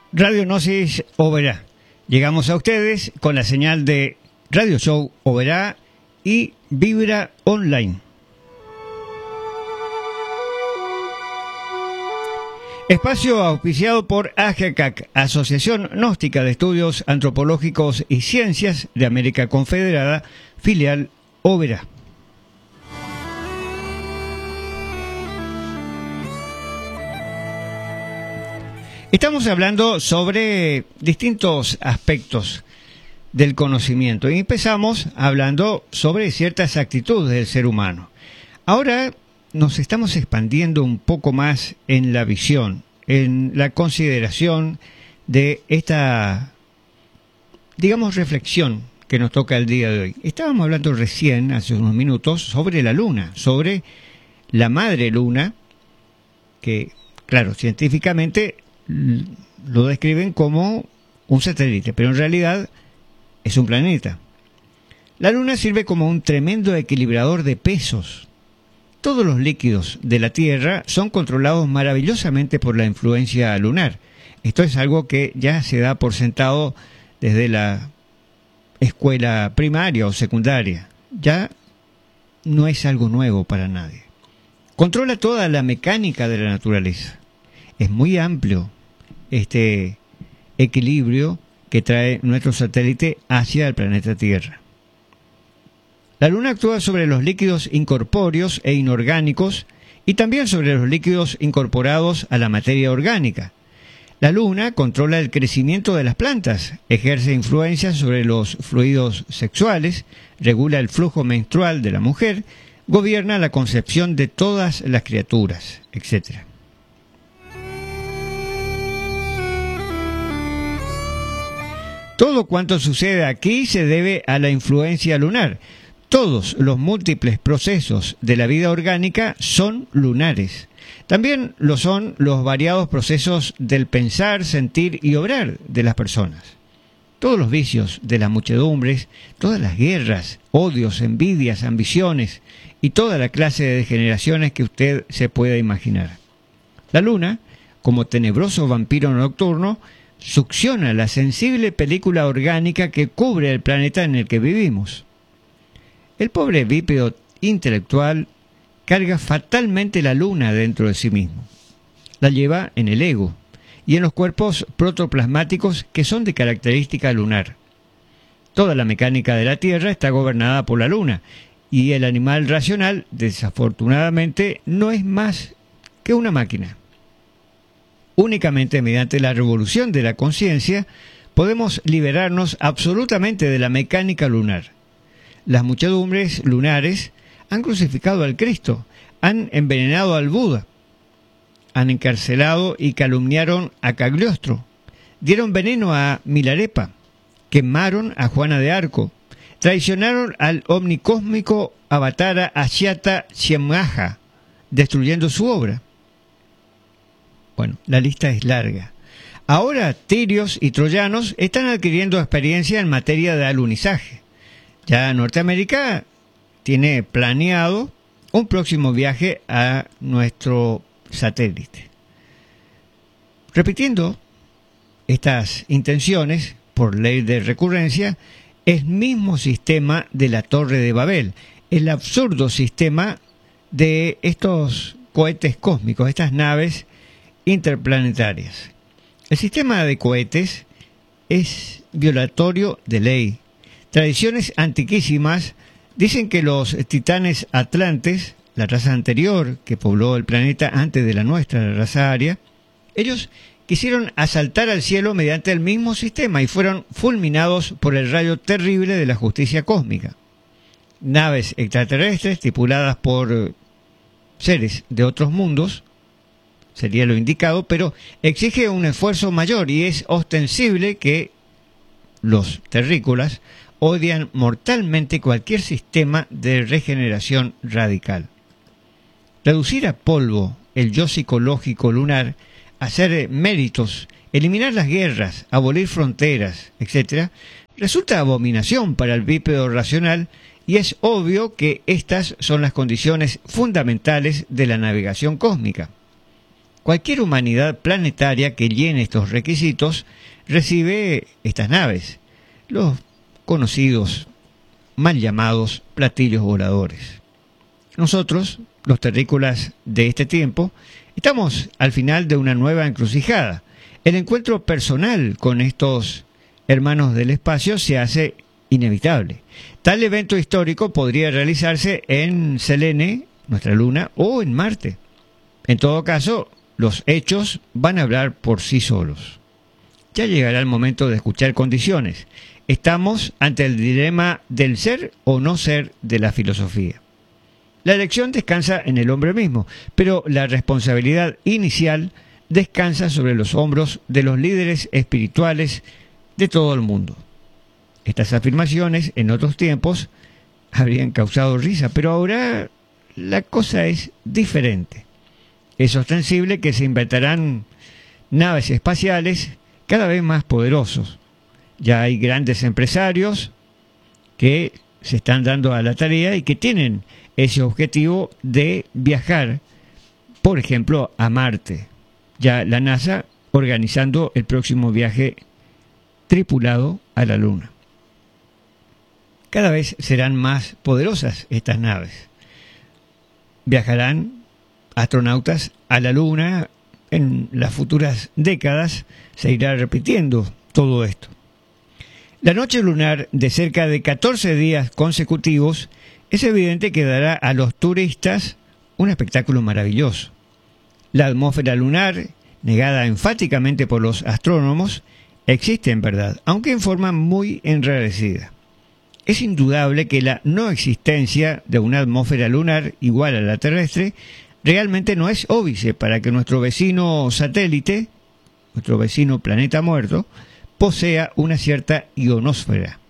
Radionosis Oberá. Llegamos a ustedes con la señal de Radio Show Oberá y Vibra Online. Espacio auspiciado por AGECAC, Asociación Gnóstica de Estudios Antropológicos y Ciencias de América Confederada, filial Oberá. Estamos hablando sobre distintos aspectos del conocimiento y empezamos hablando sobre ciertas actitudes del ser humano. Ahora nos estamos expandiendo un poco más en la visión, en la consideración de esta, digamos, reflexión que nos toca el día de hoy. Estábamos hablando recién, hace unos minutos, sobre la luna, sobre la madre luna, que, claro, científicamente lo describen como un satélite, pero en realidad es un planeta. La luna sirve como un tremendo equilibrador de pesos. Todos los líquidos de la Tierra son controlados maravillosamente por la influencia lunar. Esto es algo que ya se da por sentado desde la escuela primaria o secundaria. Ya no es algo nuevo para nadie. Controla toda la mecánica de la naturaleza. Es muy amplio este equilibrio que trae nuestro satélite hacia el planeta Tierra. La Luna actúa sobre los líquidos incorpóreos e inorgánicos y también sobre los líquidos incorporados a la materia orgánica. La Luna controla el crecimiento de las plantas, ejerce influencia sobre los fluidos sexuales, regula el flujo menstrual de la mujer, gobierna la concepción de todas las criaturas, etc. Todo cuanto sucede aquí se debe a la influencia lunar. Todos los múltiples procesos de la vida orgánica son lunares. También lo son los variados procesos del pensar, sentir y obrar de las personas. Todos los vicios de las muchedumbres, todas las guerras, odios, envidias, ambiciones y toda la clase de degeneraciones que usted se pueda imaginar. La luna, como tenebroso vampiro nocturno, succiona la sensible película orgánica que cubre el planeta en el que vivimos. El pobre bípedo intelectual carga fatalmente la luna dentro de sí mismo. La lleva en el ego y en los cuerpos protoplasmáticos que son de característica lunar. Toda la mecánica de la Tierra está gobernada por la luna y el animal racional, desafortunadamente, no es más que una máquina. Únicamente mediante la revolución de la conciencia podemos liberarnos absolutamente de la mecánica lunar. Las muchedumbres lunares han crucificado al Cristo, han envenenado al Buda, han encarcelado y calumniaron a Cagliostro, dieron veneno a Milarepa, quemaron a Juana de Arco, traicionaron al omnicósmico avatara Ashiata Siamaha, destruyendo su obra. Bueno, la lista es larga. Ahora tirios y troyanos están adquiriendo experiencia en materia de alunizaje. Ya Norteamérica tiene planeado un próximo viaje a nuestro satélite. Repitiendo estas intenciones, por ley de recurrencia, el mismo sistema de la Torre de Babel, el absurdo sistema de estos cohetes cósmicos, estas naves interplanetarias. El sistema de cohetes es violatorio de ley. Tradiciones antiquísimas dicen que los titanes atlantes, la raza anterior que pobló el planeta antes de la nuestra, la raza aria, ellos quisieron asaltar al cielo mediante el mismo sistema y fueron fulminados por el rayo terrible de la justicia cósmica. Naves extraterrestres tripuladas por seres de otros mundos sería lo indicado, pero exige un esfuerzo mayor y es ostensible que los terrícolas odian mortalmente cualquier sistema de regeneración radical. Reducir a polvo el yo psicológico lunar, hacer méritos, eliminar las guerras, abolir fronteras, etc., resulta abominación para el bípedo racional y es obvio que estas son las condiciones fundamentales de la navegación cósmica. Cualquier humanidad planetaria que llene estos requisitos recibe estas naves, los conocidos, mal llamados platillos voladores. Nosotros, los terrícolas de este tiempo, estamos al final de una nueva encrucijada. El encuentro personal con estos hermanos del espacio se hace inevitable. Tal evento histórico podría realizarse en Selene, nuestra luna, o en Marte. En todo caso, los hechos van a hablar por sí solos. Ya llegará el momento de escuchar condiciones. Estamos ante el dilema del ser o no ser de la filosofía. La elección descansa en el hombre mismo, pero la responsabilidad inicial descansa sobre los hombros de los líderes espirituales de todo el mundo. Estas afirmaciones en otros tiempos habrían causado risa, pero ahora la cosa es diferente. Es ostensible que se inventarán naves espaciales cada vez más poderosos. Ya hay grandes empresarios que se están dando a la tarea y que tienen ese objetivo de viajar, por ejemplo, a Marte. Ya la NASA organizando el próximo viaje tripulado a la Luna. Cada vez serán más poderosas estas naves. Viajarán astronautas a la Luna. En las futuras décadas se irá repitiendo todo esto. La noche lunar de cerca de 14 días consecutivos es evidente que dará a los turistas un espectáculo maravilloso. La atmósfera lunar, negada enfáticamente por los astrónomos, existe en verdad, aunque en forma muy enrarecida. Es indudable que la no existencia de una atmósfera lunar igual a la terrestre realmente no es óbice para que nuestro vecino satélite, nuestro vecino planeta muerto, posea una cierta ionosfera.